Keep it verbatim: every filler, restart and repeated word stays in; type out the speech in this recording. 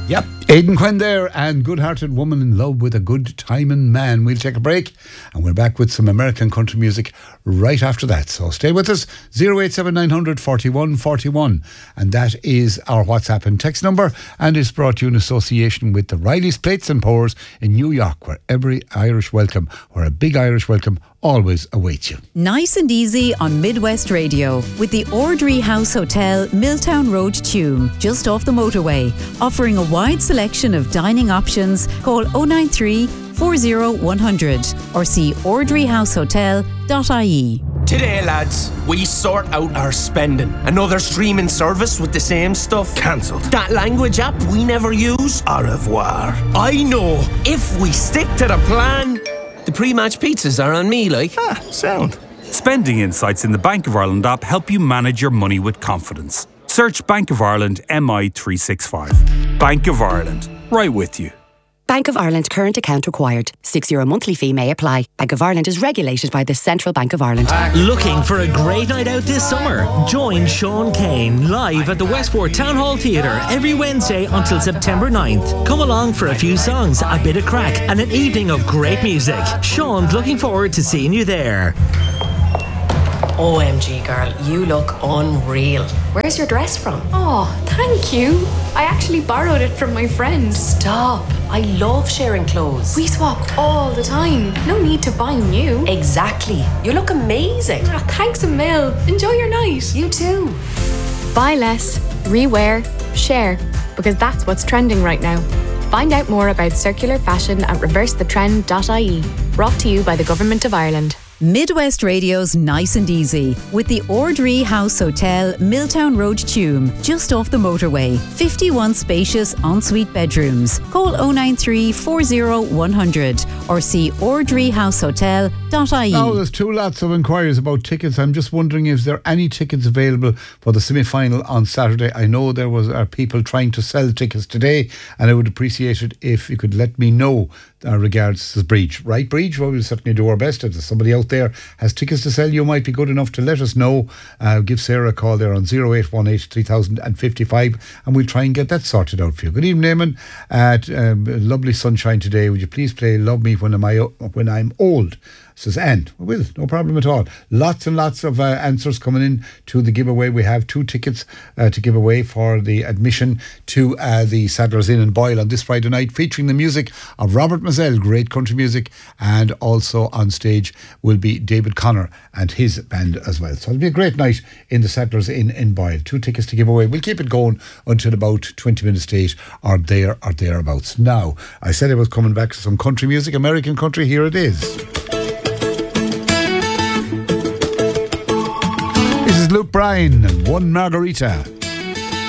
Yep, Aidan Quinn there, and Good-Hearted Woman in Love with a Good Timing Man. We'll take a break and we're back with some American country music right after that. So stay with us, oh eight seven nine hundred forty-one forty-one, and that is our WhatsApp and text number, and it's brought to you in association with the Riley's Plates and Pours in New York, where every Irish welcome, or a big Irish welcome, always awaits you. Nice and easy on Midwest Radio with the Ordry House Hotel, Milltown Road, Tuam, just off the motorway, offering a wide selection of dining options. Call oh nine three, four oh one hundred or see ordry house hotel dot I E. Today, lads, we sort out our spending. Another streaming service with the same stuff cancelled. That language app we never use, au revoir. I know, if we stick to the plan, the pre-match pizzas are on me, like. Ah, sound. Spending insights in the Bank of Ireland app help you manage your money with confidence. Search Bank of Ireland M I three sixty-five. Bank of Ireland, right with you. Bank of Ireland current account required. six euro monthly fee may apply. Bank of Ireland is regulated by the Central Bank of Ireland. Looking for a great night out this summer? Join Sean Kane live at the Westport Town Hall Theatre every Wednesday until September ninth. Come along for a few songs, a bit of crack, and an evening of great music. Sean's looking forward to seeing you there. O M G, girl, you look unreal. Where's your dress from? Oh, thank you. I actually borrowed it from my friend. Stop. I love sharing clothes. We swap all the time. No need to buy new. Exactly. You look amazing. Oh, thanks a mil. Enjoy your night. You too. Buy less, rewear, share, because that's what's trending right now. Find out more about circular fashion at reverse the trend dot I E. Brought to you by the Government of Ireland. Midwest Radio's Nice and Easy with the Ordry House Hotel, Milltown Road, Tuam, just off the motorway. fifty-one spacious ensuite bedrooms. Call oh nine three, four oh one hundred or see ordry house hotel dot I E. Now, there's two lots of inquiries about tickets. I'm just wondering if there are any tickets available for the semi-final on Saturday. I know there was are people trying to sell tickets today, and I would appreciate it if you could let me know uh, regards to Breach. Right, Breach? Well, we'll certainly do our best. If there's somebody out there has tickets to sell, you might be good enough to let us know. Uh, give Sarah a call there on oh eight one eight, three thousand fifty-five, and we'll try and get that sorted out for you. Good evening, Eamon. At um, lovely sunshine today. Would you please play Love Me When, Am I, when I'm Old? Says Anne. Well, no problem at all. Lots and lots of uh, answers coming in to the giveaway. We have two tickets uh, to give away for the admission to uh, the Sadler's Inn in Boyle on this Friday night, featuring the music of Robert Mazzell, great country music, and also on stage will be David Connor and his band as well. So it'll be a great night in the Sadler's Inn in Boyle. Two tickets to give away. We'll keep it going until about twenty minutes to eight or there or thereabouts. Now, I said I was coming back to some country music, American country. Here it is. This is Luke Bryan and One Margarita.